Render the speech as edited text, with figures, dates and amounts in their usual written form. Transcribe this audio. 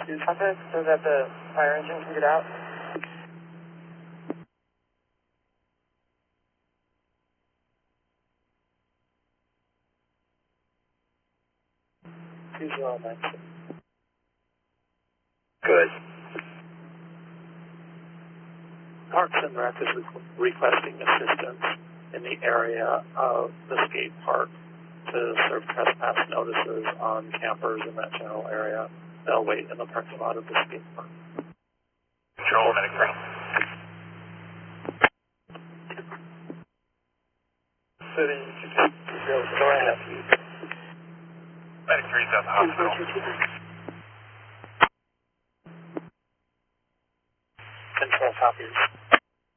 Process so that the fire engine can get out. Good. Parks and Rec is requesting assistance in the area of the skate park to serve trespass notices on campers in that general area. They'll wait in the parking lot of the skate park. Control, Medic 3. City, go ahead. Medic 3 is at the hospital. Control copies.